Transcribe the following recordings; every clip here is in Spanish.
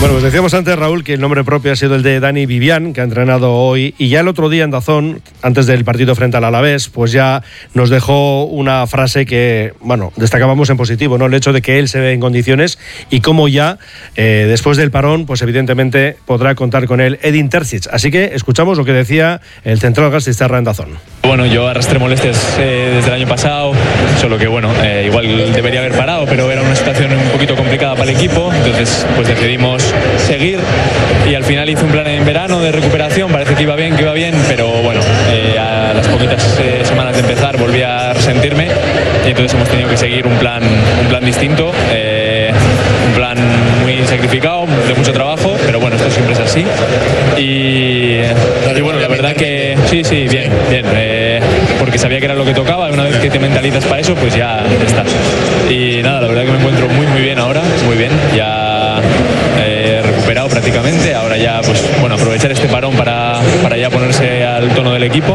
Bueno, pues decíamos antes, Raúl, que el nombre propio ha sido el de Dani Vivian, que ha entrenado hoy, y ya el otro día en DAZN, antes del partido frente al Alavés, pues ya nos dejó una frase que, bueno, destacábamos en positivo, ¿no? El hecho de que él se ve en condiciones y cómo ya, después del parón, pues evidentemente podrá contar con él Edin Terzic. Así que escuchamos lo que decía el central Gasteiztarra en DAZN. Bueno, yo arrastré molestias desde el año pasado, solo que bueno, igual debería haber parado, pero era una situación un poquito complicada para el equipo, entonces pues decidimos seguir y al final hice un plan en verano de recuperación, parece que iba bien, pero bueno, a las poquitas semanas de empezar volví a resentirme y entonces hemos tenido que seguir un plan distinto, un plan muy sacrificado, de mucho trabajo, pero bueno, esto siempre es así y bueno, la verdad que sí, bien, porque sabía que era lo que tocaba, una vez que te mentalizas para eso, pues ya estás. Y nada, la verdad que me encuentro muy bien ahora, muy bien, ya recuperado prácticamente, ahora ya pues bueno, aprovechar este parón para ya ponerse al tono del equipo,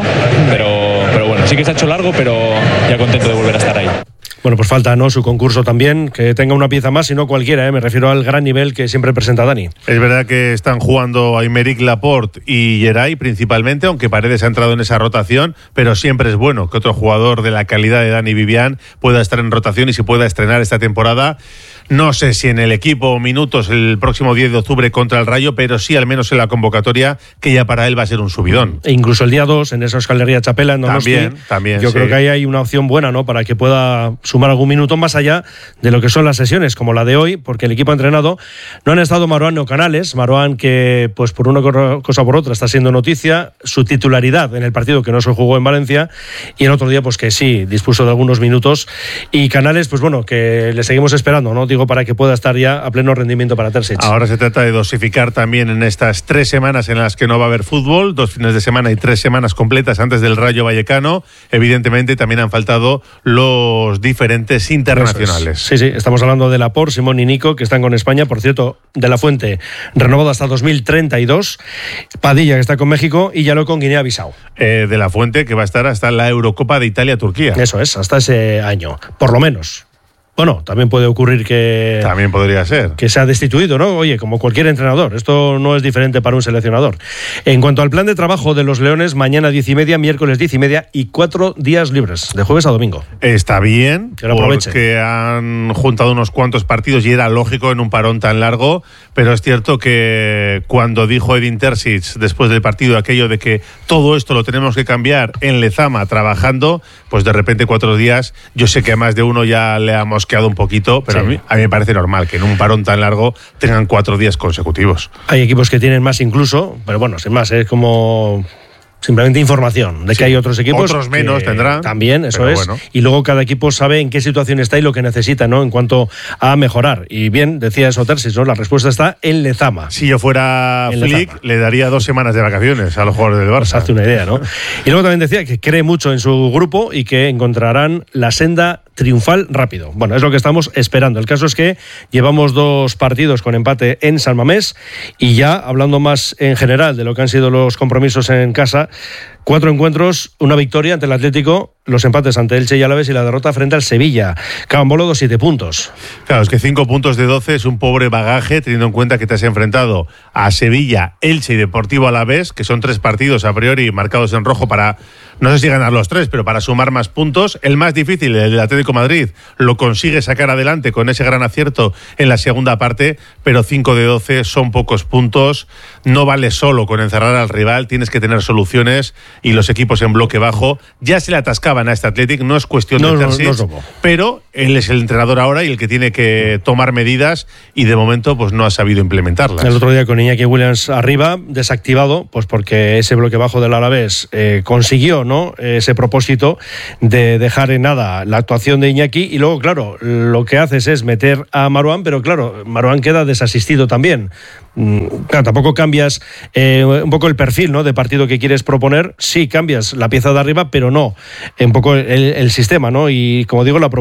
pero bueno, sí que se ha hecho largo, pero ya contento de volver a estar ahí. Bueno, pues falta, ¿no?, su concurso también, que tenga una pieza más y no cualquiera, me refiero al gran nivel que siempre presenta Dani. Es verdad que están jugando Aymeric Laporte y Geray principalmente, aunque Paredes ha entrado en esa rotación, pero siempre es bueno que otro jugador de la calidad de Dani Vivian pueda estar en rotación y se pueda estrenar esta temporada. No sé si en el equipo minutos el próximo 10 de octubre contra el Rayo, pero sí al menos en la convocatoria, que ya para él va a ser un subidón. E incluso el día 2 en esa Euskal Herria Txapela en Donosti, también, yo creo que ahí hay una opción buena, ¿no?, para que pueda sumar algún minuto más allá de lo que son las sesiones, como la de hoy, porque el equipo ha entrenado. No han estado Marouane o Canales. Marouane, que pues por una cosa o por otra está siendo noticia, su titularidad en el partido que no se jugó en Valencia, y el otro día pues que sí, dispuso de algunos minutos, y Canales, pues bueno, que le seguimos esperando, ¿no?, digo, para que pueda estar ya a pleno rendimiento para Terzic. Ahora se trata de dosificar también en estas 3 semanas en las que no va a haber fútbol, 2 fines de semana y 3 semanas completas antes del Rayo Vallecano. Evidentemente también han faltado los diferentes internacionales. Sí, estamos hablando de Laporte, Simón y Nico, que están con España. Por cierto, De La Fuente renovado hasta 2032, Padilla, que está con México, y Yalo con Guinea-Bissau. De La Fuente, que va a estar hasta la Eurocopa de Italia-Turquía. Eso es, hasta ese año, por lo menos. Bueno, también puede ocurrir que... También podría ser. Que sea destituido, ¿no? Oye, como cualquier entrenador. Esto no es diferente para un seleccionador. En cuanto al plan de trabajo de los Leones, mañana 10:30, miércoles 10:30 y 4 días libres, de jueves a domingo. Está bien, que lo aprovechen, porque han juntado unos cuantos partidos y era lógico en un parón tan largo, pero es cierto que cuando dijo Edin Terzic después del partido aquello de que todo esto lo tenemos que cambiar en Lezama trabajando, pues de repente 4 días, yo sé que a más de uno ya le hemos quedado un poquito, pero sí, a mí me parece normal que en un parón tan largo tengan 4 días consecutivos. Hay equipos que tienen más incluso, pero bueno, sin más, es como... simplemente información de que hay otros equipos. Otros menos tendrán. También, eso es. Bueno. Y luego cada equipo sabe en qué situación está y lo que necesita, ¿no?, en cuanto a mejorar. Y bien, decía eso Terzic, ¿no?, la respuesta está en Lezama. Si yo fuera Flick, le daría 2 semanas de vacaciones a los jugadores del Barça. Pues hazte una idea, ¿no? Y luego también decía que cree mucho en su grupo y que encontrarán la senda triunfal rápido. Bueno, es lo que estamos esperando. El caso es que llevamos 2 partidos con empate en San Mamés y ya, hablando más en general de lo que han sido los compromisos en casa, 4 encuentros, una victoria ante el Atlético, los empates ante Elche y Alavés y la derrota frente al Sevilla. Cambolo 7 puntos. Claro, es que 5 puntos de 12 es un pobre bagaje, teniendo en cuenta que te has enfrentado a Sevilla, Elche y Deportivo Alavés, que son 3 partidos a priori marcados en rojo para, no sé si ganar los 3, pero para sumar más puntos. El más difícil, el del Atlético Madrid, lo consigue sacar adelante con ese gran acierto en la segunda parte, pero 5 de 12 son pocos puntos. No vale solo con encerrar al rival, tienes que tener soluciones, y los equipos en bloque bajo ya se le atascaban a este Athletic. No es cuestión de Terzic, pero él es el entrenador ahora y el que tiene que tomar medidas, y de momento pues no ha sabido implementarlas. El otro día con Iñaki Williams arriba, desactivado, pues porque ese bloque bajo del Alavés consiguió, ¿no?, ese propósito de dejar en nada la actuación de Iñaki, y luego, claro, lo que haces es meter a Marouane, pero claro, Marouane queda desasistido también. Claro, tampoco cambias un poco el perfil, ¿no?, de partido que quieres proponer. Sí cambias la pieza de arriba, pero no un poco el sistema, ¿no?, y como digo, la propuesta.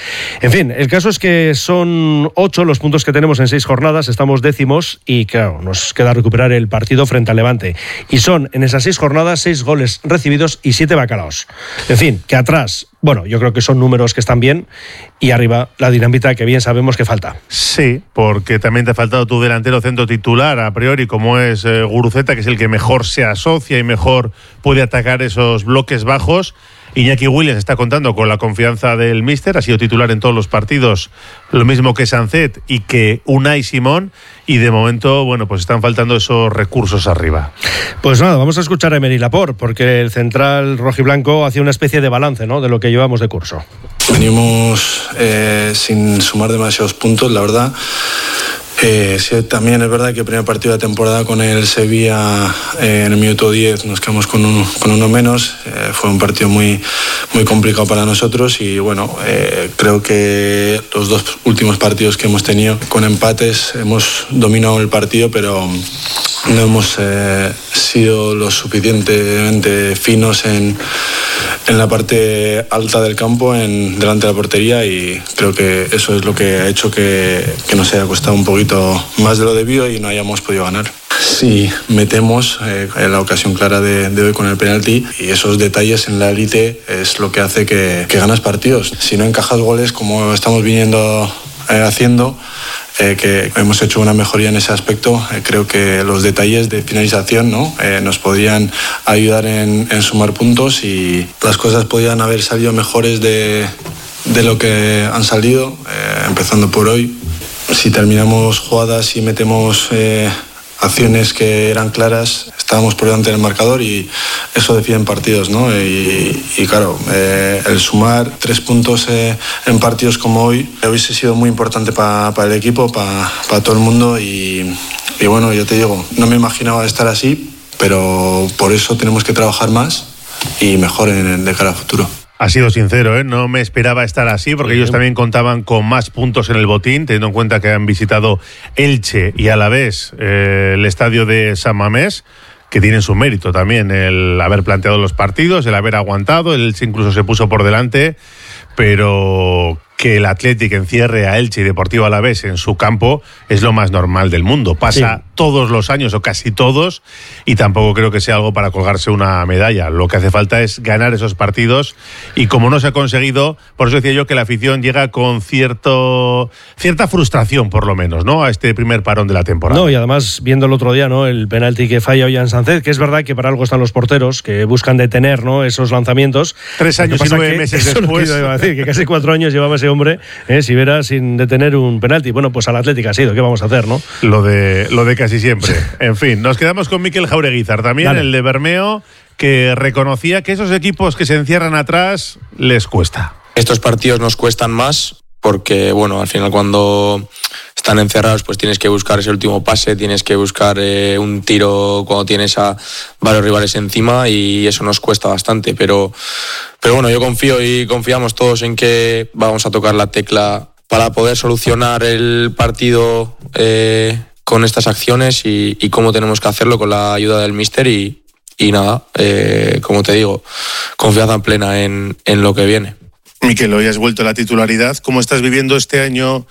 En fin, el caso es que son 8 los puntos que tenemos en 6 jornadas, estamos décimos y claro, nos queda recuperar el partido frente al Levante. Y son en esas 6 jornadas 6 goles recibidos y 7 bacalaos. En fin, que atrás, bueno, yo creo que son números que están bien y arriba la dinamita que bien sabemos que falta. Sí, porque también te ha faltado tu delantero centro titular a priori, como es Guruceta, que es el que mejor se asocia y mejor puede atacar esos bloques bajos. Iñaki Williams está contando con la confianza del míster, ha sido titular en todos los partidos, lo mismo que Sancet y que Unai Simón, y de momento, bueno, pues están faltando esos recursos arriba. Pues nada, vamos a escuchar a Emery Laporte, porque el central rojiblanco hacía una especie de balance, ¿no?, de lo que llevamos de curso. Venimos sin sumar demasiados puntos, la verdad. Sí, también es verdad que el primer partido de la temporada con el Sevilla en el minuto 10 nos quedamos con uno menos. Fue un partido muy, muy complicado para nosotros y bueno, creo que los 2 últimos partidos que hemos tenido con empates hemos dominado el partido, pero no hemos sido lo suficientemente finos en la parte alta del campo, delante de la portería, y creo que eso es lo que ha hecho que nos haya costado un poquito más de lo debido y no hayamos podido ganar. Sí, metemos la ocasión clara de hoy con el penalti, y esos detalles en la élite es lo que hace que ganas partidos. Si no encajas goles como estamos viniendo haciendo, que hemos hecho una mejoría en ese aspecto, creo que los detalles de finalización, ¿no?, nos podrían ayudar en sumar puntos, y las cosas podrían haber salido mejores de lo que han salido, empezando por hoy. Si terminamos jugadas y metemos acciones que eran claras, estábamos por delante del marcador y eso define partidos, ¿no? Y claro, el sumar 3 puntos en partidos como hoy hubiese sido muy importante para el equipo, para todo el mundo, y bueno, yo te digo, no me imaginaba estar así, pero por eso tenemos que trabajar más y mejor de cara al futuro. Ha sido sincero, ¿eh? No me esperaba estar así, porque ellos también contaban con más puntos en el botín, teniendo en cuenta que han visitado Elche y Alavés el estadio de San Mamés, que tienen su mérito también el haber planteado los partidos, el haber aguantado. El Elche incluso se puso por delante, pero que el Athletic encierre a Elche y Deportivo Alavés en su campo es lo más normal del mundo. Pasa todos los años o casi todos, y tampoco creo que sea algo para colgarse una medalla. Lo que hace falta es ganar esos partidos, y como no se ha conseguido, por eso decía yo que la afición llega con cierta frustración, por lo menos, ¿no?, a este primer parón de la temporada. No, y además, viendo el otro día, ¿no?, el penalti que falla Ollán Sánchez, que es verdad que para algo están los porteros, que buscan detener, ¿no?, esos lanzamientos. 3 años y 9 meses después. Eso iba a decir, que casi 4 años llevaba ese hombre, si verá, sin detener un penalti. Bueno, pues al Atlético ha sido, ¿qué vamos a hacer, no? Lo de casi siempre. En fin, nos quedamos con Mikel Jaureguizar, también. Dale. El de Bermeo, que reconocía que esos equipos que se encierran atrás les cuesta. Estos partidos nos cuestan más porque, bueno, al final cuando están encerrados pues tienes que buscar ese último pase, tienes que buscar un tiro cuando tienes a varios rivales encima, y eso nos cuesta bastante, pero bueno, yo confío y confiamos todos en que vamos a tocar la tecla para poder solucionar el partido con estas acciones y cómo tenemos que hacerlo con la ayuda del míster, y nada, como te digo, confianza plena en lo que viene. Mikel, hoy has vuelto a la titularidad. ¿Cómo estás viviendo este año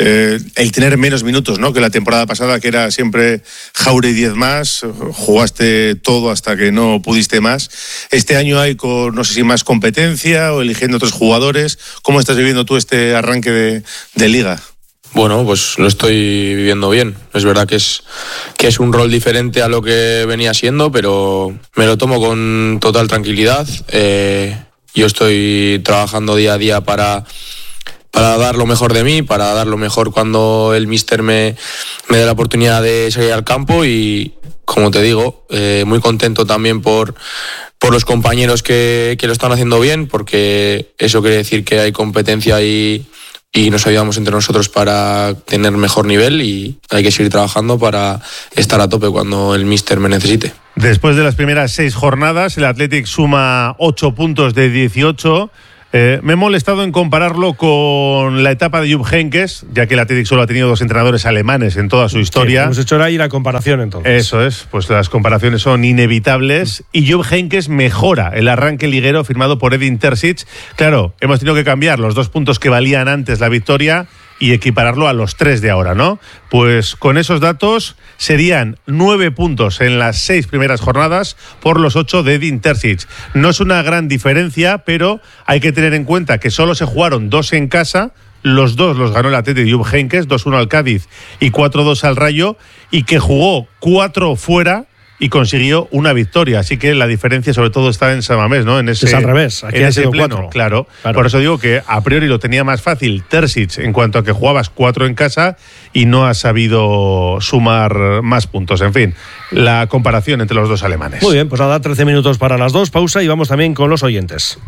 el tener menos minutos, ¿no?, que la temporada pasada, que era siempre Jaure y 10 más? Jugaste todo hasta que no pudiste más. Este año hay, no sé si más competencia o eligiendo otros jugadores. ¿Cómo estás viviendo tú este arranque de liga? Bueno, pues lo estoy viviendo bien. Es verdad que es un rol diferente a lo que venía siendo, pero me lo tomo con total tranquilidad. Yo estoy trabajando día a día para dar lo mejor de mí, para dar lo mejor cuando el míster me dé la oportunidad de salir al campo, y como te digo, muy contento también por los compañeros que lo están haciendo bien, porque eso quiere decir que hay competencia y nos ayudamos entre nosotros para tener mejor nivel, y hay que seguir trabajando para estar a tope cuando el míster me necesite. Después de las primeras 6 jornadas, el Athletic suma 8 puntos de 18. Me he molestado en compararlo con la etapa de Jupp Heynckes, ya que el Athletic solo ha tenido 2 entrenadores alemanes en toda su historia. Sí, hemos hecho ahí la comparación entonces. Eso es, pues las comparaciones son inevitables. Y Jupp Heynckes mejora el arranque liguero firmado por Edin Terzic. Claro, hemos tenido que cambiar los 2 puntos que valían antes la victoria y equipararlo a los 3 de ahora, ¿no? Pues con esos datos serían 9 puntos en las 6 primeras jornadas por los 8 de Edin Terzic. No es una gran diferencia, pero hay que tener en cuenta que solo se jugaron 2 en casa. Los 2 los ganó el Athletic de Jupp Heynckes, 2-1 al Cádiz y 4-2 al Rayo, y que jugó 4 fuera y consiguió una victoria. Así que la diferencia sobre todo está en San Mamés, ¿no? Es al revés, aquí ha sido 4. Claro. Por eso digo que a priori lo tenía más fácil Terzic en cuanto a que jugabas 4 en casa y no has sabido sumar más puntos. En fin, la comparación entre los 2 alemanes. Muy bien, pues nada, 13 minutos para las 2, pausa y vamos también con los oyentes.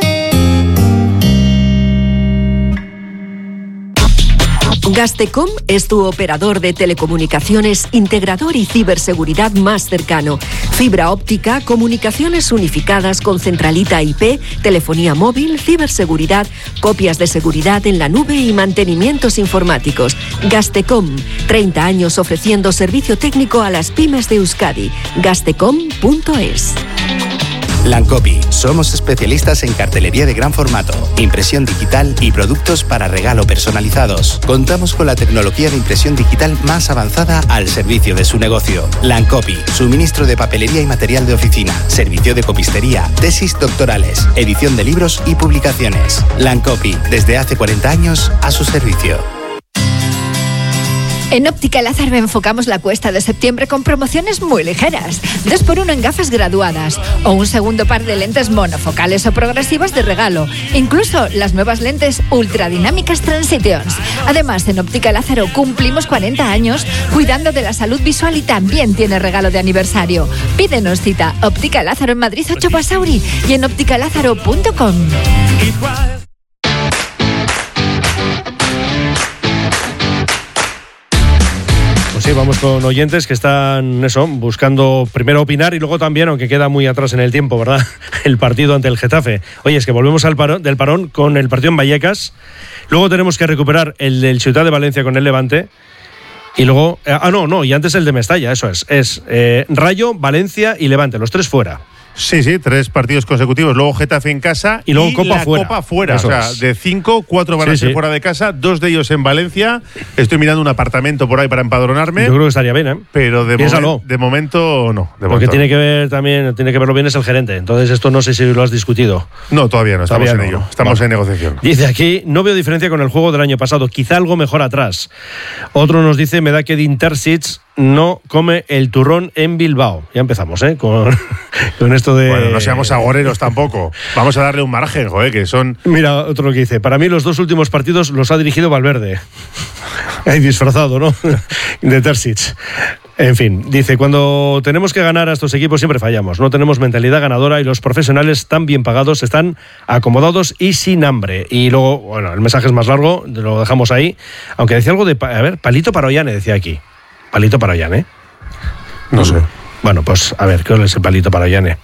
Gastecom es tu operador de telecomunicaciones, integrador y ciberseguridad más cercano. Fibra óptica, comunicaciones unificadas con centralita IP, telefonía móvil, ciberseguridad, copias de seguridad en la nube y mantenimientos informáticos. Gastecom, 30 años ofreciendo servicio técnico a las pymes de Euskadi. Gastecom.es. Lancopi. Somos especialistas en cartelería de gran formato, impresión digital y productos para regalo personalizados. Contamos con la tecnología de impresión digital más avanzada al servicio de su negocio. Lancopi. Suministro de papelería y material de oficina, servicio de copistería, tesis doctorales, edición de libros y publicaciones. Lancopi. Desde hace 40 años a su servicio. En Óptica Lázaro enfocamos la cuesta de septiembre con promociones muy ligeras. 2x1 en gafas graduadas o un segundo par de lentes monofocales o progresivas de regalo. Incluso las nuevas lentes ultradinámicas Transitions. Además, en Óptica Lázaro cumplimos 40 años cuidando de la salud visual y también tiene regalo de aniversario. Pídenos cita. Óptica Lázaro en Madrid 8 Basauri y en opticalázaro.com. Sí, vamos con oyentes que están buscando primero opinar y luego también, aunque queda muy atrás en el tiempo, ¿verdad? El partido ante el Getafe. Oye, es que volvemos del parón con el partido en Vallecas. Luego tenemos que recuperar el del Ciutat de Valencia con el Levante. Y luego... y antes el de Mestalla, eso es. Es Rayo, Valencia y Levante, los 3 fuera. Sí, 3 partidos consecutivos. Luego Getafe en casa y luego Copa fuera. Copa fuera. O sea, de 5, 4 van a ser fuera de casa, 2 de ellos en Valencia. Estoy mirando un apartamento por ahí para empadronarme. Yo creo que estaría bien, ¿eh? Pero de momento no. Porque tiene que ver también, tiene que verlo bien es el gerente. Entonces esto no sé si lo has discutido. No, todavía no. Estamos en ello. Estamos en negociación. Dice aquí, no veo diferencia con el juego del año pasado. Quizá algo mejor atrás. Otro nos dice, me da que Edin Terzic no come el turrón en Bilbao. Ya empezamos, con esto de... Bueno, no seamos agoreros tampoco. Vamos a darle un margen, que son... Mira, otro que dice, para mí los 2 últimos partidos los ha dirigido Valverde. Ahí disfrazado, ¿no? De Terzic. En fin, dice, cuando tenemos que ganar a estos equipos siempre fallamos. No tenemos mentalidad ganadora y los profesionales tan bien pagados están acomodados y sin hambre. Y luego, bueno, el mensaje es más largo, lo dejamos ahí. Aunque decía algo de... A ver, Palito para Ollane, decía aquí. Palito para Ollane. No sé. Bueno, pues a ver, ¿qué es el palito para Ollane?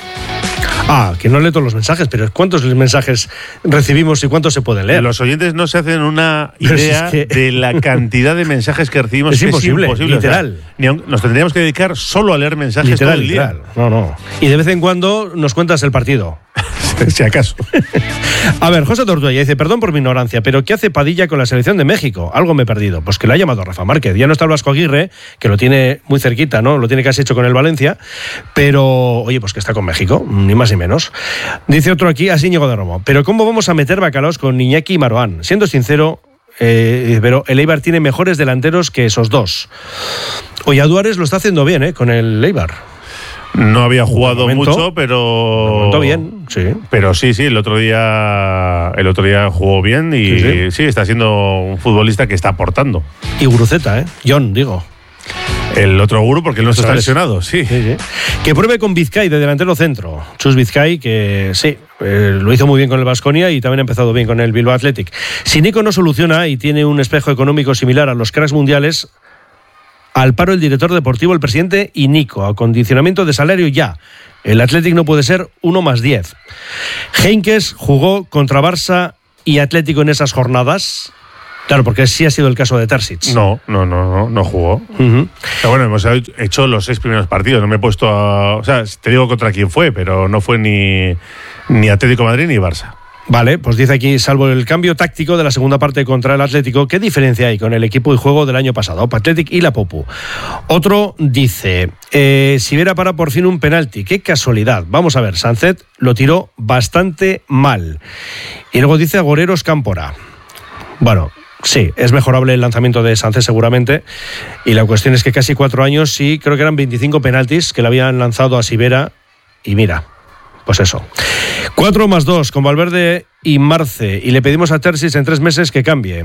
Que no lee todos los mensajes, pero ¿cuántos mensajes recibimos y cuántos se pueden leer? Los oyentes no se hacen una idea de la cantidad de mensajes que recibimos. Es imposible, literal. O sea, nos tendríamos que dedicar solo a leer mensajes literal, todo el día. No. Y de vez en cuando nos cuentas el partido. Si acaso. A ver, José Tortuella dice, perdón por mi ignorancia, pero ¿qué hace Padilla con la selección de México? Algo me he perdido. Pues que lo ha llamado Rafa Márquez. Ya no está el Vasco Aguirre, que lo tiene muy cerquita, ¿no? Lo tiene casi hecho con el Valencia, pero, oye, pues que está con México, ni más ni menos. Dice otro aquí, así Íñigo de Romo, pero ¿cómo vamos a meter bacalaos con Iñaki y Maroán? Siendo sincero, pero el Eibar tiene mejores delanteros que esos 2. Oyaduares lo está haciendo bien, con el Eibar. No había jugado mucho, pero... bien, sí. Pero sí, el otro día jugó bien y sí, está siendo un futbolista que está aportando. Y Guruceta, John, digo. El otro Guru, porque el nuestro está lesionado, sí. Que pruebe con Vizcay de delantero centro. Chus Vizcay, que lo hizo muy bien con el Baskonia y también ha empezado bien con el Bilbao Athletic. Si Nico no soluciona y tiene un espejo económico similar a los cracks mundiales... Al paro el director deportivo, el presidente y Nico. Acondicionamiento de salario ya. El Athletic no puede ser 1+10. Heinkes jugó contra Barça y Atlético en esas jornadas. Claro, porque sí ha sido el caso de Terzic. No jugó. Pero bueno, hemos hecho los 6 primeros partidos. No me he puesto a... O sea, te digo contra quién fue, pero no fue ni Atlético de Madrid ni Barça. Vale, pues dice aquí, salvo el cambio táctico de la segunda parte contra el Atlético, ¿qué diferencia hay con el equipo y juego del año pasado? Athletic y la Popu. Otro dice, Sivera para por fin un penalti. ¡Qué casualidad! Vamos a ver, Sánchez lo tiró bastante mal. Y luego dice Agoreros Cámpora. Bueno... Sí, es mejorable el lanzamiento de Sánchez seguramente, y la cuestión es que casi 4 años, sí, creo que eran 25 penaltis que le habían lanzado a Sivera, y mira, pues eso. 4+2 con Valverde y Marce, y le pedimos a Terzic en 3 meses que cambie.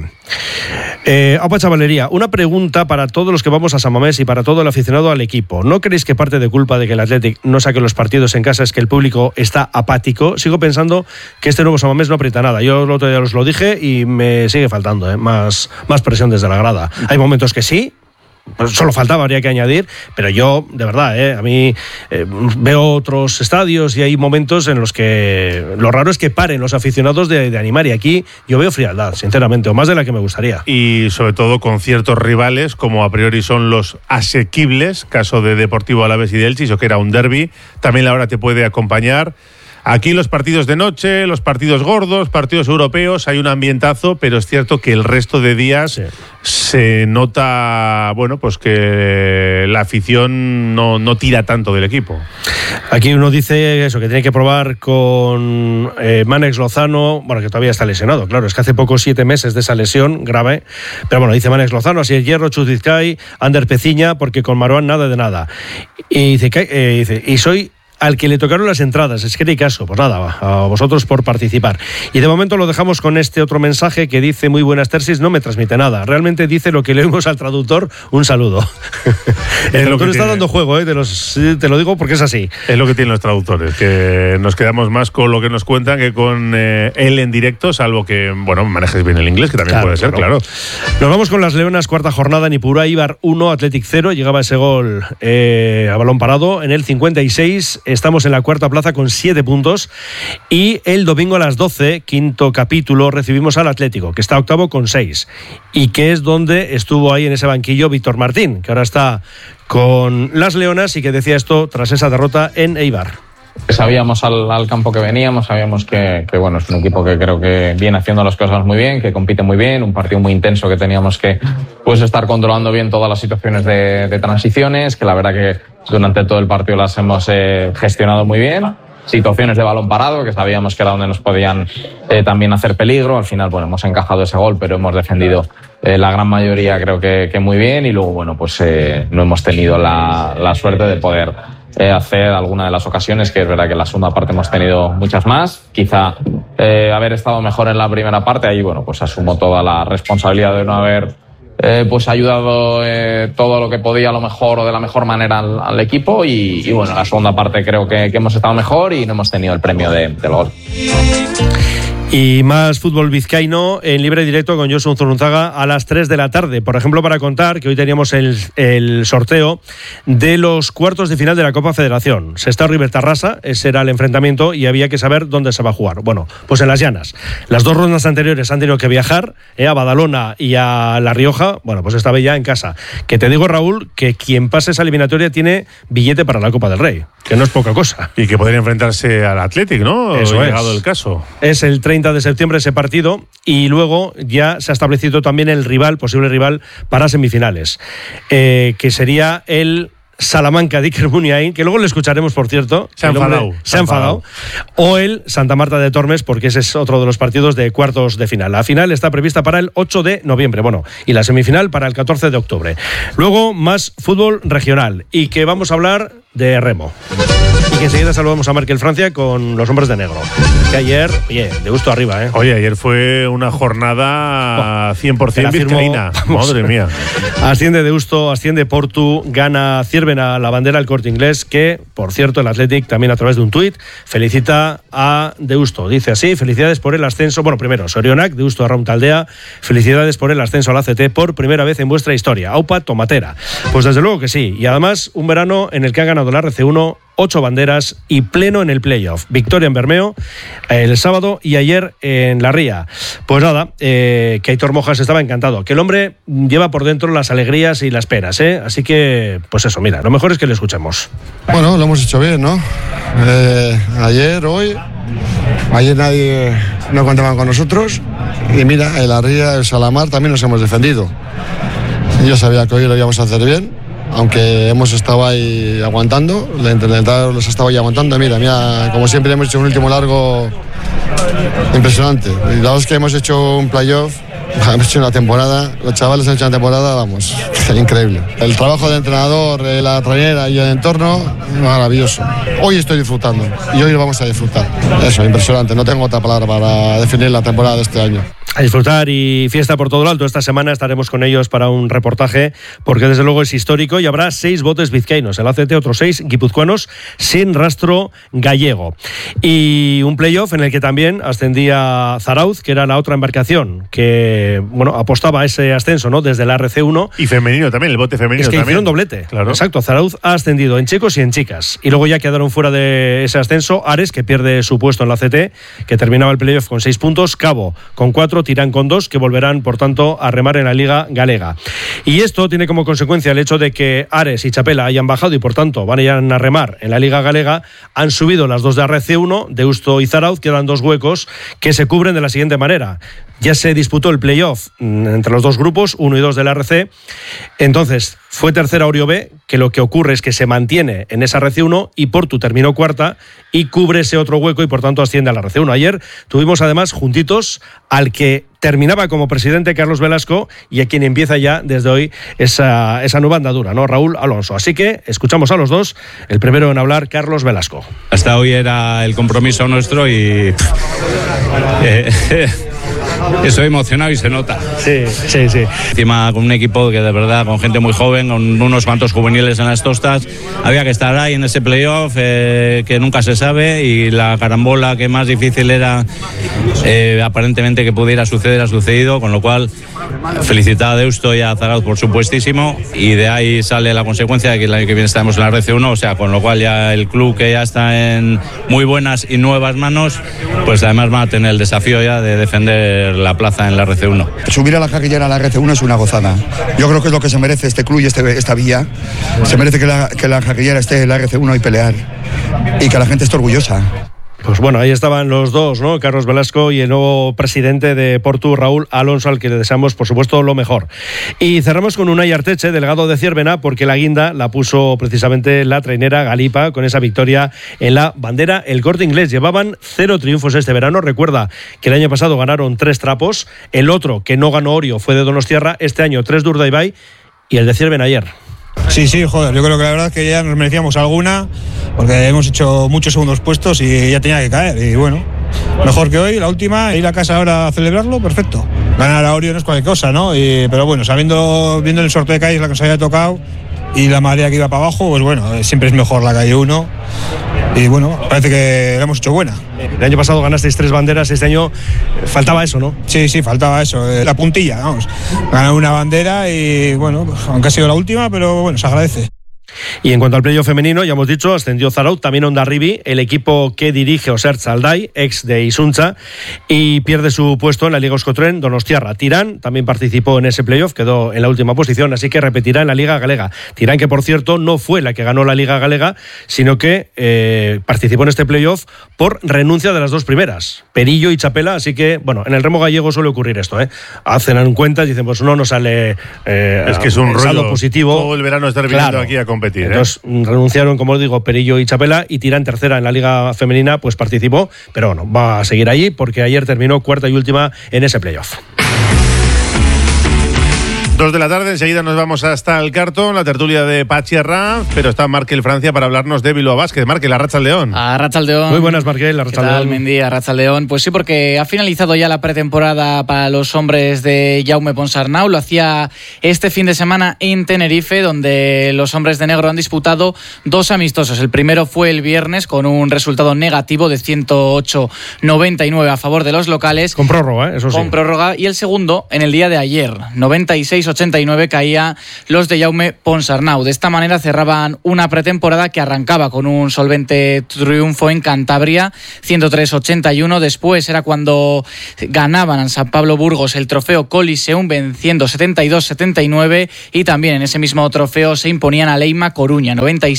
Opa Chavalería, una pregunta para todos los que vamos a San Mamés y para todo el aficionado al equipo. ¿No creéis que parte de culpa de que el Athletic no saque los partidos en casa es que el público está apático? Sigo pensando que este nuevo San Mamés no aprieta nada. Yo el otro día os lo dije y me sigue faltando más presión desde la grada. Hay momentos que sí, solo faltaba, habría que añadir, pero yo, de verdad, a mí veo otros estadios y hay momentos en los que lo raro es que paren los aficionados de animar, y aquí yo veo frialdad, sinceramente, o más de la que me gustaría. Y sobre todo con ciertos rivales, como a priori son los asequibles, caso de Deportivo Alavés y de Elche, eso que era un derbi, también la hora te puede acompañar. Aquí los partidos de noche, los partidos gordos, partidos europeos, hay un ambientazo, pero es cierto que el resto de días se nota, bueno, pues que la afición no tira tanto del equipo. Aquí uno dice eso, que tiene que probar con Mánex Lozano, bueno, que todavía está lesionado, claro, es que hace poco 7 meses de esa lesión grave, pero bueno, dice Mánex Lozano, así es Hierro, Chuzizcay, Ander Peciña, porque con Marouane nada de nada. Y dice, y soy al que le tocaron las entradas, es que ni caso, pues nada, a vosotros por participar. Y de momento lo dejamos con este otro mensaje que dice: muy buenas Terzic, no me transmite nada, realmente dice lo que leemos al traductor, un saludo. El traductor está dando juego, te lo digo porque es así. Es lo que tienen los traductores, que nos quedamos más con lo que nos cuentan que con él en directo, salvo que, bueno, manejes bien el inglés, que también puede ser, claro. Nos vamos con las Leonas, cuarta jornada en Ipurúa, Eibar 1, Athletic 0, llegaba ese gol a balón parado en el 56. Estamos en la cuarta plaza con 7 puntos, y el domingo a las 12, quinto capítulo, recibimos al Atlético, que está octavo con 6, y que es donde estuvo ahí en ese banquillo Víctor Martín, que ahora está con las Leonas y que decía esto tras esa derrota en Eibar. Sabíamos al campo que veníamos, sabíamos que bueno, es un equipo que creo que viene haciendo las cosas muy bien, que compite muy bien, un partido muy intenso que teníamos que estar controlando bien todas las situaciones de transiciones, que la verdad que durante todo el partido las hemos gestionado muy bien. Situaciones de balón parado, que sabíamos que era donde nos podían también hacer peligro. Al final, bueno, hemos encajado ese gol, pero hemos defendido la gran mayoría, creo que muy bien, y luego, bueno, pues no hemos tenido la suerte de poder hacer alguna de las ocasiones, que es verdad que en la segunda parte hemos tenido muchas más. Quizá haber estado mejor en la primera parte, ahí, bueno, pues asumo toda la responsabilidad de no haber ayudado todo lo que podía a lo mejor o de la mejor manera al equipo, y bueno, en la segunda parte creo que hemos estado mejor y no hemos tenido el premio del gol. Y más fútbol vizcaíno en libre directo con Josu Zurunzaga a las 3 de la tarde. Por ejemplo, para contar que hoy teníamos el sorteo de los cuartos de final de la Copa Federación. Sestao River Tarrasa, ese era el enfrentamiento, y había que saber dónde se va a jugar. Bueno, pues en Las Llanas. Las 2 rondas anteriores han tenido que viajar a Badalona y a La Rioja. Bueno, pues esta vez ya en casa. Que te digo, Raúl, que quien pase esa eliminatoria tiene billete para la Copa del Rey, que no es poca cosa. Y que podría enfrentarse al Athletic, ¿no? Eso llegado el caso. Es el 30 de septiembre ese partido, y luego ya se ha establecido también el posible rival para semifinales, que sería el Salamanca de Iker Muniain, que luego le escucharemos, por cierto. Se ha enfadado. O el Santa Marta de Tormes, porque ese es otro de los partidos de cuartos de final. La final está prevista para el 8 de noviembre, bueno, y la semifinal para el 14 de octubre. Luego, más fútbol regional, y que vamos a hablar de remo. Y que enseguida saludamos a Markel Francia con los hombres de negro. Que ayer, oye, de gusto arriba, ¿eh? Oye, ayer fue una jornada 100% vizcaína. Madre mía. Asciende Deusto, asciende Portu, gana Ciervena la bandera al Corte Inglés, que, por cierto, el Athletic también a través de un tuit felicita a Deusto. Dice así: felicidades por el ascenso. Bueno, primero, Sorionak, Deusto Arraun Taldea, felicidades por el ascenso al ACT por primera vez en vuestra historia. Aupa Tomatera. Pues desde luego que sí. Y además, un verano en el que ha ganado la RC1 8 banderas y pleno en el playoff. Victoria en Bermeo el sábado y ayer en La Ría. Pues nada, que Aitor Mojas estaba encantado. Que el hombre lleva por dentro las alegrías y las penas, ¿eh? Así que, pues eso, mira, lo mejor es que le escuchemos. Bueno, lo hemos hecho bien, ¿no? Ayer, hoy, ayer nadie no contaba con nosotros y mira, en La Ría, el Salamar también nos hemos defendido. Yo sabía que hoy lo íbamos a hacer bien, aunque hemos estado ahí aguantando, el entrenador los ha estado ahí aguantando. Mira, como siempre hemos hecho un último largo impresionante. Y la verdad es que hemos hecho un playoff, hemos hecho una temporada, los chavales han hecho una temporada, vamos, increíble. El trabajo del entrenador, la trainera y el entorno, maravilloso. Hoy estoy disfrutando y hoy lo vamos a disfrutar. Eso, impresionante, no tengo otra palabra para definir la temporada de este año. A disfrutar y fiesta por todo lo alto. Esta semana estaremos con ellos para un reportaje, porque desde luego es histórico y habrá 6 botes vizcaínos. El ACT, otros 6 guipuzcoanos sin rastro gallego. Y un playoff en el que también ascendía Zarauz, que era la otra embarcación que, bueno, apostaba a ese ascenso, ¿no? Desde la RC1. Y femenino también, el bote femenino. Es que también hicieron doblete. Claro. Exacto, Zarauz ha ascendido en chicos y en chicas. Y luego ya quedaron fuera de ese ascenso Ares, que pierde su puesto en la ACT, que terminaba el playoff con 6 puntos, Cabo con 4, Tirán con 2, que volverán, por tanto, a remar en la Liga Galega. Y esto tiene como consecuencia el hecho de que Ares y Chapela hayan bajado y, por tanto, van a ir a remar en la Liga Galega. Han subido las dos de RC1, Deusto y Zarauz, quedan 2 huecos que se cubren de la siguiente manera. Ya se disputó el playoff entre los 2 grupos, 1 y 2 de la RC. Entonces, fue tercera Orio B, que lo que ocurre es que se mantiene en esa RC1 y Portu terminó cuarta y cubre ese otro hueco y, por tanto, asciende a la RC1. Ayer tuvimos, además, juntitos al que terminaba como presidente Carlos Velasco y a quien empieza ya desde hoy esa nueva andadura, ¿no? Raúl Alonso. Así que escuchamos a los dos. El primero en hablar, Carlos Velasco. Hasta hoy era el compromiso nuestro y estoy emocionado y se nota. Sí. Encima con un equipo que de verdad, con gente muy joven, con unos cuantos juveniles en las tostas, había que estar ahí en ese playoff que nunca se sabe, y la carambola que más difícil era aparentemente que pudiera suceder ha sucedido, con lo cual felicitar a Deusto y a Zarauz por supuestísimo, y de ahí sale la consecuencia de que el año que viene estaremos en la RC1, o sea, con lo cual ya el club, que ya está en muy buenas y nuevas manos, pues además va a tener el desafío ya de defender la plaza en la RC1. Subir a la carrillera a la RC1 es una gozada. Yo creo que es lo que se merece este club y esta vía. Se merece que la carrillera esté en la RC1 y pelear, y que la gente esté orgullosa. Pues bueno, ahí estaban los dos, ¿no? Carlos Velasco y el nuevo presidente de Portu, Raúl Alonso, al que le deseamos, por supuesto, lo mejor. Y cerramos con Unai Arteche, delegado de Ciervena, porque la guinda la puso precisamente la trainera Galipa con esa victoria en la bandera El Corte Inglés. Llevaban 0 triunfos este verano. Recuerda que el año pasado ganaron 3 trapos. El otro, que no ganó Orio, fue de Donostiarra. Este año 3 de Urdaibai y el de Ciervena ayer. Sí, joder, yo creo que la verdad es que ya nos merecíamos alguna, porque hemos hecho muchos segundos puestos y ya tenía que caer. Y bueno, mejor que hoy, la última, ir a casa ahora a celebrarlo, perfecto. Ganar a Orio no es cualquier cosa, ¿no? Pero bueno, viendo el sorteo de calles la que nos había tocado y la marea que iba para abajo, pues bueno, siempre es mejor la calle 1. Y bueno, parece que la hemos hecho buena. El año pasado ganasteis 3 banderas, este año faltaba eso, ¿no? Sí, faltaba eso, la puntilla, vamos. Ganar una bandera y bueno, aunque ha sido la última, pero bueno, se agradece. Y en cuanto al playoff femenino, ya hemos dicho, ascendió Zarauz, también Hondarribi, el equipo que dirige Oser Zalday, ex de Isunza, y pierde su puesto en la Liga Euskotren Donostiarra. Tirán también participó en ese playoff, quedó en la última posición, así que repetirá en la Liga Galega. Tirán, que por cierto no fue la que ganó la Liga Galega, sino que participó en este playoff por renuncia de las 2 primeras, Perillo y Chapela. Así que, bueno, en el remo gallego suele ocurrir esto, hacen en cuentas y dicen, pues no nos sale es que es un rollo positivo. Todo el verano estar viniendo aquí a competir. Entonces renunciaron, como os digo, Perillo y Chapela, y Tirán, tercera en la Liga Femenina, pues participó, pero bueno, va a seguir allí porque ayer terminó cuarta y última en ese playoff. 2 de la tarde, enseguida nos vamos hasta el Cartón, la tertulia de Pachi Arranz, pero está Markel Francia para hablarnos de Bilbao Basket. Markel, Arratsaldeon. Arratsaldeon. Muy buenas, Markel, Arratsaldeon. Mendy, Arratsaldeon. Pues sí, porque ha finalizado ya la pretemporada para los hombres de Jaume Ponsarnau. Lo hacía este fin de semana en Tenerife, donde los hombres de negro han disputado 2 amistosos. El primero fue el viernes con un resultado negativo de 108-99 a favor de los locales. Con prórroga, eso sí. Con prórroga. Y el segundo en el día de ayer, 96-89 caía los de Jaume Ponsarnau. De esta manera cerraban una pretemporada que arrancaba con un solvente triunfo en Cantabria, 103-81. Después era cuando ganaban en San Pablo Burgos el trofeo Coliseum, venciendo 72-79, y también en ese mismo trofeo se imponían a Leima Coruña,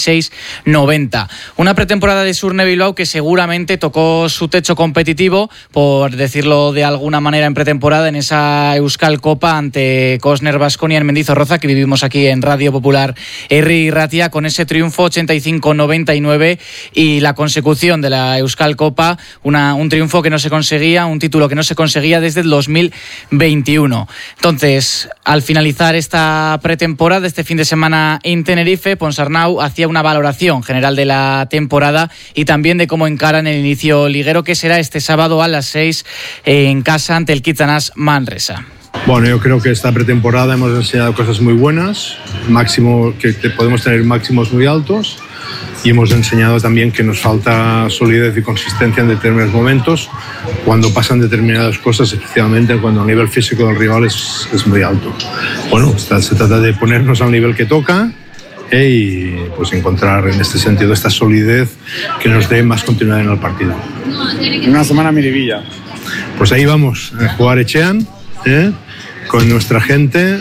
96-90. Una pretemporada de Surne Bilbao que seguramente tocó su techo competitivo, por decirlo de alguna manera, en pretemporada en esa Euskal Copa ante Cosner Baskonia en Mendizorroza, que vivimos aquí en Radio Popular Herri Ratia, con ese triunfo 85-99 y la consecución de la Euskal Copa, un triunfo que no se conseguía, un título que no se conseguía desde el 2021. Entonces, al finalizar esta pretemporada, este fin de semana en Tenerife, Ponsarnau hacía una valoración general de la temporada y también de cómo encaran el inicio liguero, que será este sábado a las 6 en casa ante el Kitzanas Manresa. Bueno, yo creo que esta pretemporada hemos enseñado cosas muy buenas, que podemos tener máximos muy altos, y hemos enseñado también que nos falta solidez y consistencia en determinados momentos, cuando pasan determinadas cosas, especialmente cuando el nivel físico del rival es muy alto. Bueno, se trata de ponernos al nivel que toca y pues encontrar en este sentido esta solidez que nos dé más continuidad en el partido. Una semana miribilla. Pues ahí vamos, a jugar Etxean, con nuestra gente,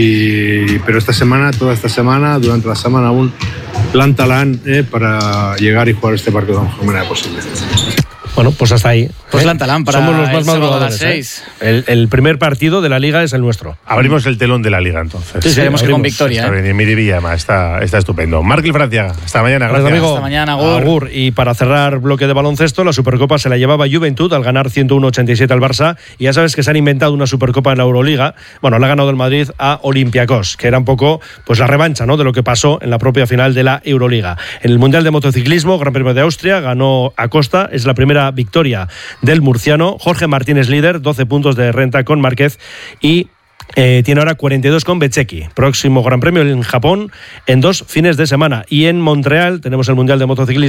pero toda esta semana, durante la semana aún Lantalán para llegar y jugar este partido de la mejor manera posible. Bueno, pues hasta ahí. Pues Lantalán para somos los más madrugadores. 6. El primer partido de la Liga es el nuestro. Abrimos el telón de la Liga, entonces. Sí, esperemos que con victoria. Está bien, Miribilla, está estupendo. Markel Francia, hasta mañana. Gracias. Amigo. Hasta mañana, Agur. Agur. Y para cerrar bloque de baloncesto, la Supercopa se la llevaba Juventud al ganar 101-87 al Barça. Y ya sabes que se han inventado una Supercopa en la Euroliga. Bueno, la ha ganado el Madrid a Olympiacos, que era un poco pues la revancha, ¿no?, de lo que pasó en la propia final de la Euroliga. En el Mundial de Motociclismo, Gran Premio de Austria, ganó Acosta. Es la primera victoria del murciano. Jorge Martínez líder, 12 puntos de renta con Márquez, y tiene ahora 42 con Bezzecchi. Próximo Gran Premio en Japón en 2 fines de semana. Y en Montreal tenemos el Mundial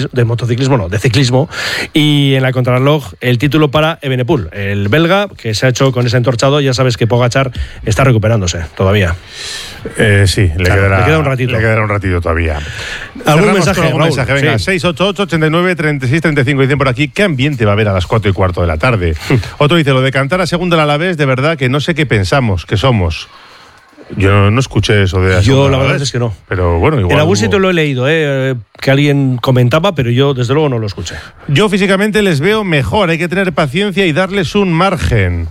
de ciclismo, y en la contrarreloj el título para Evenepoel, el belga, que se ha hecho con ese entorchado. Ya sabes que Pogačar está recuperándose todavía. Sí, le queda un ratito. Le quedará un ratito todavía. ¿Algún mensaje? Venga, sí. 688-89-36-35. Dicen por aquí, ¿qué ambiente va a haber a las 4:15 de la tarde? Otro dice, lo de cantar a segunda al Alavés, de verdad que no sé qué pensamos, que somos. Yo no escuché eso de... Yo la verdad es que no. Pero bueno, igual... En algún sitio lo he leído, que alguien comentaba, pero yo desde luego no lo escuché. Yo físicamente les veo mejor, hay que tener paciencia y darles un margen.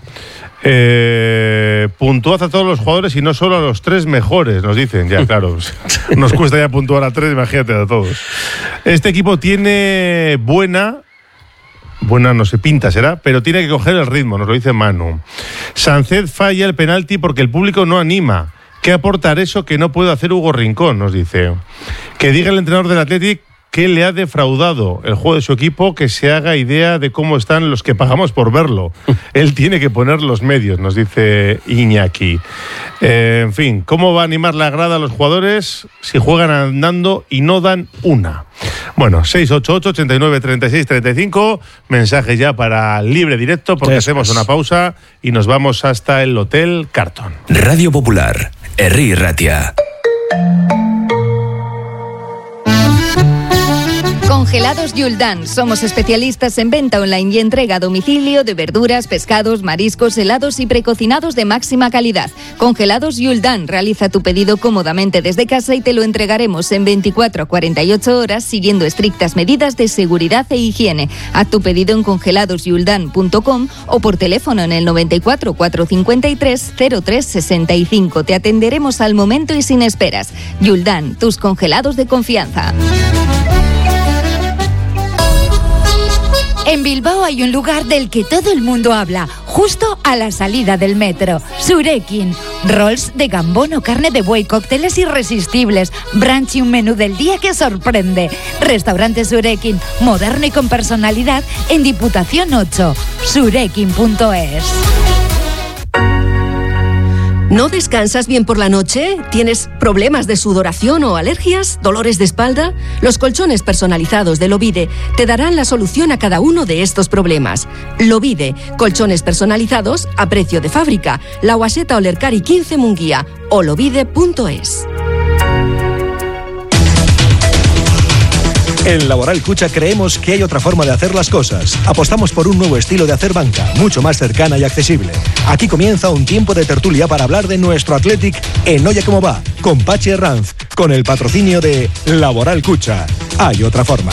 Puntuad a todos los jugadores y no solo a los 3 mejores, nos dicen. Ya, claro, nos cuesta ya puntuar a 3, imagínate a todos. Este equipo tiene buena no sé, pinta será, pero tiene que coger el ritmo, nos lo dice Manu. Sánchez falla el penalti porque el público no anima. ¿Qué aporta eso que no puede hacer Hugo Rincón?, nos dice. Que diga el entrenador del Athletic que le ha defraudado el juego de su equipo, que se haga idea de cómo están los que pagamos por verlo. Él tiene que poner los medios, nos dice Iñaki. En fin, ¿cómo va a animar la grada a los jugadores si juegan andando y no dan una? Bueno, 688-89-36-35, mensaje ya para libre directo, porque hacemos una pausa y nos vamos hasta el Hotel Carton. Radio Popular, Herri Ratia. Congelados Yuldan. Somos especialistas en venta online y entrega a domicilio de verduras, pescados, mariscos, helados y precocinados de máxima calidad. Congelados Yuldan. Realiza tu pedido cómodamente desde casa y te lo entregaremos en 24 a 48 horas siguiendo estrictas medidas de seguridad e higiene. Haz tu pedido en congeladosyuldan.com o por teléfono en el 94 453 0365. Te atenderemos al momento y sin esperas. Yuldan, tus congelados de confianza. En Bilbao hay un lugar del que todo el mundo habla, justo a la salida del metro. Surekin, Rolls de gambón o carne de buey, cócteles irresistibles, brunch y un menú del día que sorprende. Restaurante Surekin, moderno y con personalidad en Diputación 8. Surekin.es. ¿No descansas bien por la noche? ¿Tienes problemas de sudoración o alergias? ¿Dolores de espalda? Los colchones personalizados de Lovide te darán la solución a cada uno de estos problemas. Lovide, colchones personalizados a precio de fábrica. La Guaseta Olercari 15 Munguía o lovide.es. En Laboral Cucha creemos que hay otra forma de hacer las cosas. Apostamos por un nuevo estilo de hacer banca, mucho más cercana y accesible. Aquí comienza un tiempo de tertulia para hablar de nuestro Athletic en Oye Cómo Va, con Pachi Herranz, con el patrocinio de Laboral Cucha. Hay otra forma.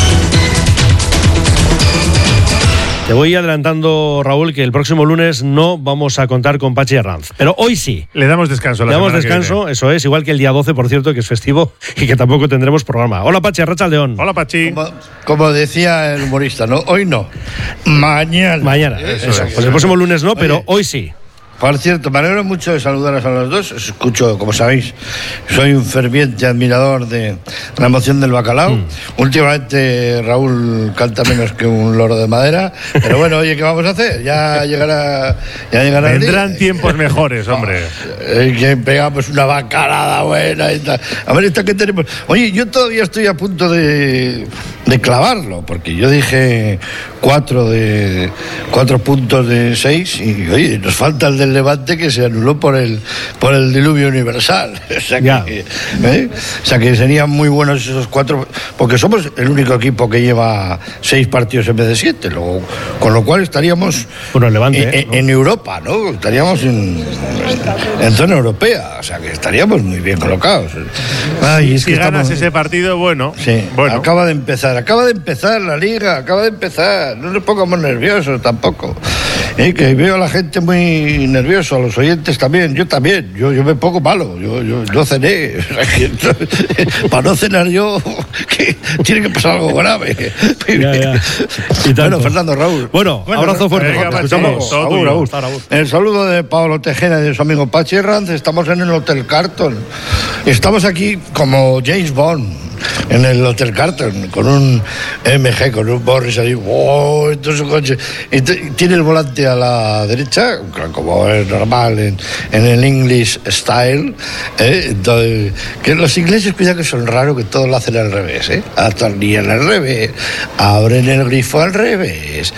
Te voy adelantando, Raúl, que el próximo lunes no vamos a contar con Pachi Herranz. Pero hoy sí. Le damos descanso. Le damos descanso, eso es, igual que el día 12, por cierto, que es festivo y que tampoco tendremos programa. Hola, Pachi, arratsaldeón. Hola, Pachi. Como decía el humorista, ¿no? Hoy no. Mañana. Mañana, eso. Pues el próximo lunes no, pero hoy sí. Por cierto, me alegro mucho de saludaros a los dos. Os escucho, como sabéis, soy un ferviente admirador de la emoción del bacalao. Últimamente Raúl canta menos que un loro de madera, pero bueno, oye, ¿qué vamos a hacer? Ya llegará Vendrán tiempos mejores, hombre. Que pegamos una bacalada buena y tal. A ver, esta que tenemos. Oye, yo todavía estoy a punto de clavarlo, porque yo dije 4 puntos de 6 y oye, nos falta el del Levante, que se anuló por el diluvio universal. O sea que serían muy buenos esos 4, porque somos el único equipo que lleva 6 partidos en vez de 7, con lo cual estaríamos en Europa, ¿no? Estaríamos en zona europea, o sea que estaríamos muy bien colocados. Ay, es que ganas ese partido, bueno. Sí, bueno. Acaba de empezar la liga, no nos pongamos nerviosos tampoco. Que veo a la gente muy nerviosa, a los oyentes también, yo me pongo malo, yo cené, para no cenar yo, que tiene que pasar algo grave. Bueno, Fernando, Raúl. Bueno, abrazo fuerte. Venga, escuchamos. Raúl. El saludo de Pablo Tejera y de su amigo Pachi Herranz. Estamos en el Hotel Carlton. Estamos aquí como James Bond en el Hotel Carlton, con un MG, con un Morris ahí, ¡wow! Entonces su coche. Y tiene el volante a la derecha, como es normal en el English style. Entonces, que los ingleses, cuidado que son raros, que todos lo hacen al revés, atornillan al revés, abren el grifo al revés,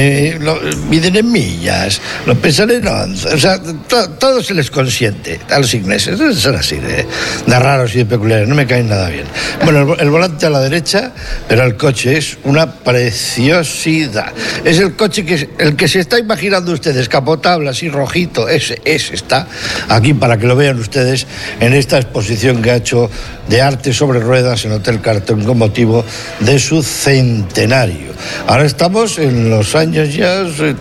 miden en millas, lo pesan en onzas, o sea, todo se les consiente a los ingleses. Son así de raros y de peculiares, no me caen nada bien. Bueno, el volante a la derecha, pero el coche es una preciosidad. Es el coche el que se está imaginando ustedes, capotable, así rojito, ese está aquí para que lo vean ustedes en esta exposición que ha hecho de arte sobre ruedas en Hotel Carlton con motivo de su centenario. Ahora estamos en los años ya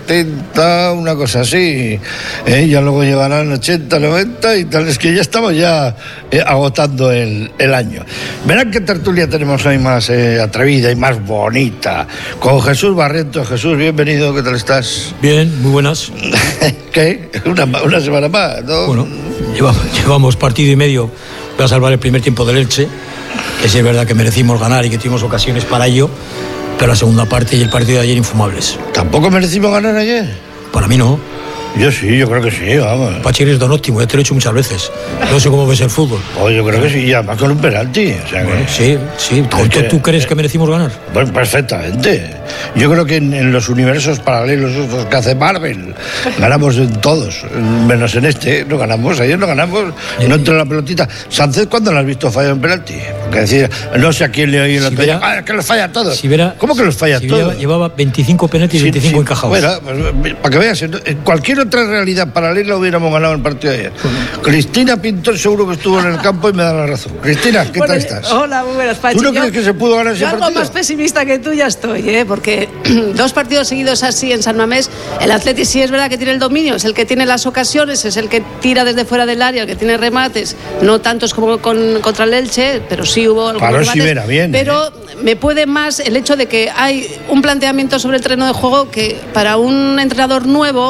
70, una cosa así, ya luego llegarán 80, 90 y tal, es que ya estamos agotando el año. Verán qué tertulia tenemos hoy más atrevida y más bonita, con Jesús Barrientos. Jesús, bienvenido, ¿qué tal estás? Bien, muy buenas. ¿Qué? Una semana más, ¿no? Bueno, llevamos partido y medio para salvar el primer tiempo del Elche, que sí es verdad que merecimos ganar y que tuvimos ocasiones para ello, pero la segunda parte y el partido de ayer infumables. ¿Tampoco merecimos ganar ayer? Para mí no. Yo sí, yo creo que sí, vamos. Pachi, eres don óptimo, ya te lo he dicho muchas veces. No sé cómo ves el fútbol. Yo creo que sí, y además con un penalti. O sea, bueno, sí. ¿Tú crees que merecimos ganar? Pues perfectamente. Yo creo que en los universos paralelos esos que hace Marvel, ganamos en todos, menos en este. No ganamos, ayer no ganamos, no entró la pelotita. Sánchez, ¿cuándo lo has visto fallar en penalti? Porque decir, no sé a quién le oí el otro día, que los falla a todos. ¿Cómo que los falla a todos? Llevaba 25 penaltis y 25 encajados. Bueno, pues, para que veas, en cualquier otra realidad paralela hubiéramos ganado el partido de ayer. Cristina Pintor seguro que estuvo en el campo y me da la razón. Cristina, ¿qué tal estás? Hola, muy buenas, Pachi. ¿Tú no crees que se pudo ganar ese partido? Algo más pesimista que tú ya estoy, porque 2 partidos seguidos así en San Mamés, el Atleti sí es verdad que tiene el dominio, es el que tiene las ocasiones, es el que tira desde fuera del área, el que tiene remates, no tantos como contra el Elche, pero sí hubo algunos remates. Sí verá bien, pero me puede más el hecho de que hay un planteamiento sobre el terreno de juego que para un entrenador nuevo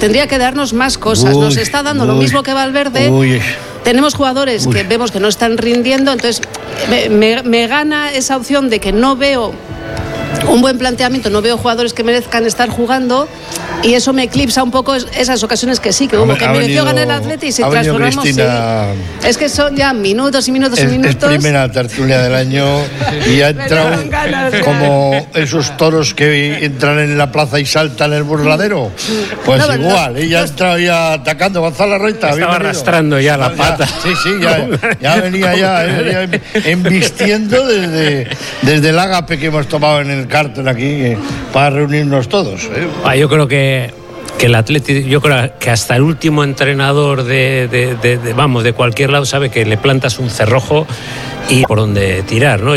tendría que darnos más cosas. Nos está dando lo mismo que Valverde. Tenemos jugadores que vemos que no están rindiendo, entonces me gana esa opción de que no veo un buen planteamiento, no veo jugadores que merezcan estar jugando, y eso me eclipsa un poco esas ocasiones que sí, que hubo, que mereció ganar el Atleti y si transformamos. Es que son ya minutos y minutos y minutos. Es primera tertulia del año y ha entrado como esos toros que entran en la plaza y saltan el burladero. Pues no, igual, ella ha entrado ya atacando. Gonzalo Reita estaba arrastrando ya la pata. Ya venía ya embistiendo desde el ágape que hemos tomado en el Carton aquí para reunirnos todos. Yo creo que el Atleti, yo creo que hasta el último entrenador de cualquier lado sabe que le plantas un cerrojo y por dónde tirar, ¿no?